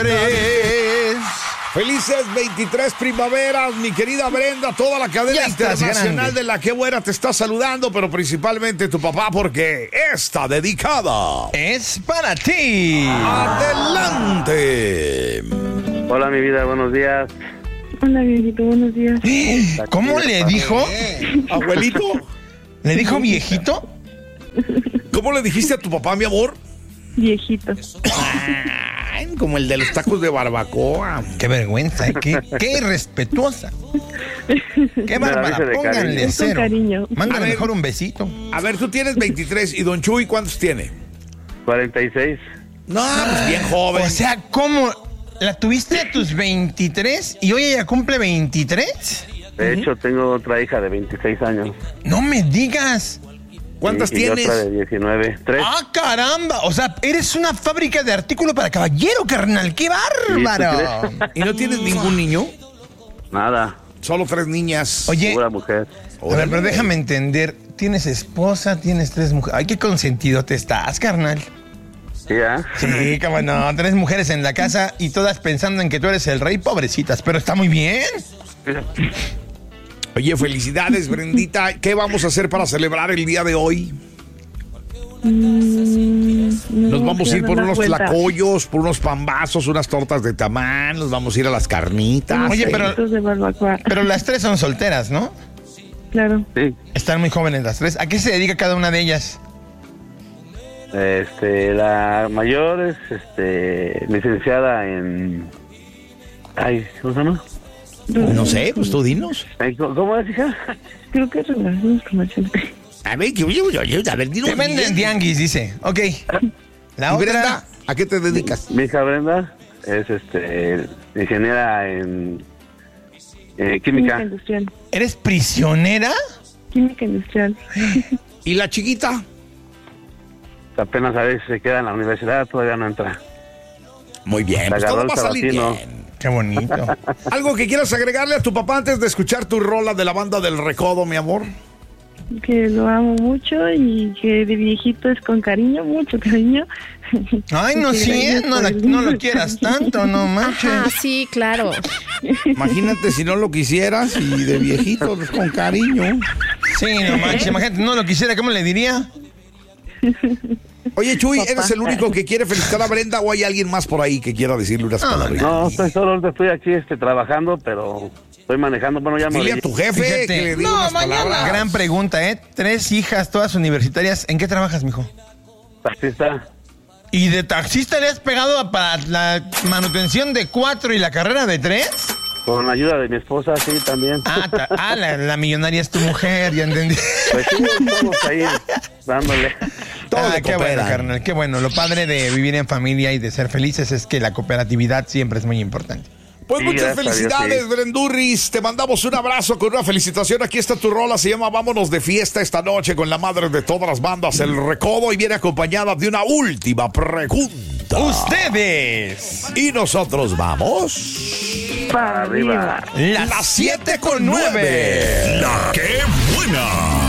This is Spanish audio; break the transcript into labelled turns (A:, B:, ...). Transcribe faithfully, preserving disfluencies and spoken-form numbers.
A: Felices veintitrés primaveras, mi querida Brenda, toda la cadena internacional de La Qué Buena te está saludando, pero principalmente tu papá, porque está dedicada.
B: Es para ti.
A: Adelante.
C: Hola, mi vida, buenos días.
D: Hola, viejito, buenos días.
B: ¿Cómo le dijo?
A: ¿Abuelito?
B: ¿Le dijo viejito?
A: ¿Cómo le dijiste a tu papá, mi amor?
D: Viejito.
A: Ay, como el de los tacos de barbacoa.
B: Qué vergüenza, ¿eh? qué, qué irrespetuosa. Qué bárbara,
C: dice de
B: pónganle
C: cariño.
B: cero.
D: Con cariño.
B: Mándale
A: A ver.
B: mejor un besito.
A: A ver, tú tienes veintitrés y don Chuy, ¿cuántos tiene?
C: cuarenta y seis.
A: No, pues bien joven.
B: O sea, ¿cómo? ¿La tuviste a tus veintitrés y hoy ella cumple veintitrés?
C: De hecho, tengo otra hija de veintiséis años.
B: No me digas.
A: ¿Cuántas
C: y,
A: tienes?
C: Y otra de diecinueve. Tres.
B: ¡Ah, caramba! O sea, eres una fábrica de artículos para caballero, carnal. ¡Qué bárbaro!
C: Sí, ¿tú
A: ¿Y no tienes ningún niño?
C: Nada.
A: Solo tres niñas.
B: Oye,
C: Pura mujer.
B: a ver, pero déjame entender. Tienes esposa, tienes tres mujeres. Ay, qué consentido te estás, carnal.
C: ¿Sí, ah?
B: Sí, cómo no. Tres mujeres en la casa y todas pensando en que tú eres el rey, pobrecitas. Pero está muy bien.
A: Oye, felicidades, Brendita. ¿Qué vamos a hacer para celebrar el día de hoy?
D: Mm, no,
A: Nos vamos a ir por
D: dar
A: unos
D: vuelta.
A: tlacoyos, por unos pambazos, unas tortas de tamal, nos vamos a ir a las carnitas.
B: Oye,
A: eh.
B: pero-
D: Taquitos de barbacoa.
B: Pero las tres son solteras, ¿no?
D: Claro.
C: Sí.
B: Están muy jóvenes las tres. ¿A qué se dedica cada una de ellas?
C: Este, la mayor es este, licenciada en... Ay, ¿cómo se llama?
A: No sé, pues tú dinos.
C: Ay, ¿Cómo cómo es, hija?
D: Creo que es relaciones comerciales.
A: A ver, que yo, yo, yo, a ver, dinos.
B: Te venden tianguis, dice. Ok. La
A: ¿Y
B: otra...
A: Brenda, a qué te dedicas?
C: Mi hija Brenda es este, ingeniera en eh,
D: Química
C: química.
D: industrial.
B: ¿Eres prisionera?
D: Química industrial.
A: ¿Y la chiquita?
C: Apenas a veces se queda en la universidad, todavía no entra.
A: Muy bien,
C: Le
A: pues todo
C: agarró
A: va
C: el
A: a salir
C: sabatino.
A: bien.
B: Qué bonito.
A: ¿Algo que quieras agregarle a tu papá antes de escuchar tu rola de la banda del Recodo, mi amor?
D: Que lo amo mucho y que de viejito es con cariño, mucho cariño.
B: Ay, no,
D: Y que
B: sí,
D: gracias
B: no,
D: por
B: la-
D: el
B: no lo
D: lindo
B: quieras
D: cariño.
B: tanto, no manches.
E: Ajá, sí, claro.
A: Imagínate si no lo quisieras y de viejito, pues, con cariño.
B: Sí, no manches, imagínate, no lo quisiera, ¿cómo le diría?
A: Oye, Chuy,
D: Papá.
A: ¿eres el único que quiere felicitar a Brenda o hay alguien más por ahí que quiera decirle unas
B: Ah,
A: palabras?
C: No, estoy solo, ahorita estoy aquí este, trabajando, pero estoy manejando. Bueno, ya me
A: Dile a
C: voy.
A: tu jefe
B: Fíjate.
A: que le diga
B: No,
A: unas
B: mañana.
A: palabras.
B: Gran pregunta, ¿eh? Tres hijas, todas universitarias. ¿En qué trabajas, mijo?
C: Taxista.
B: ¿Y de taxista le has pegado a para la manutención de cuatro y la carrera de tres?
C: Con la ayuda de mi esposa, sí, también.
B: Ah, ta- ah la, la millonaria es tu mujer, ya entendí.
C: Pues sí, estamos ahí dándole.
A: Todo
B: Ah,
A: le
B: qué bueno,
A: cooperan.
B: carnal, qué bueno. Lo padre de vivir en familia y de ser felices es que la cooperatividad siempre es muy importante.
A: Pues
C: Sí,
A: muchas
C: gracias a Dios,
A: felicidades,
C: sí.
A: Brendurris. Te mandamos un abrazo con una felicitación. Aquí está tu rola. Se llama Vámonos de fiesta esta noche con la madre de todas las bandas, El Recodo, y viene acompañada de una última pregunta.
B: ¡Ustedes!
A: Y nosotros vamos.
D: Para arriba.
C: Arriba.
B: Las siete con nueve.
F: La Qué Buena.